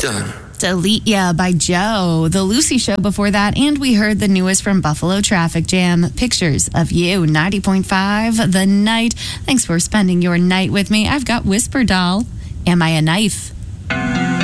done. Delete Ya by Joe, The Lucy Show before that, and we heard the newest from Buffalo Traffic Jam, Pictures of You, 90.5 The Night. Thanks for spending your night with me. I've got Whisper Doll, Am I a Knife?